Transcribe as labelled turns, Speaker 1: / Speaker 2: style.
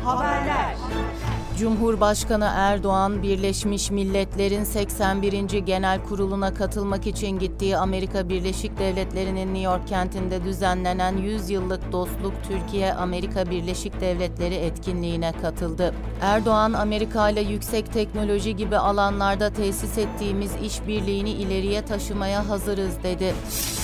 Speaker 1: Haberler.
Speaker 2: Cumhurbaşkanı Erdoğan, Birleşmiş Milletler'in 81. Genel Kurulu'na katılmak için gittiği Amerika Birleşik Devletleri'nin New York kentinde düzenlenen 100 yıllık dostluk Türkiye-Amerika Birleşik Devletleri etkinliğine katıldı. Erdoğan, Amerika ile yüksek teknoloji gibi alanlarda tesis ettiğimiz işbirliğini ileriye taşımaya hazırız dedi.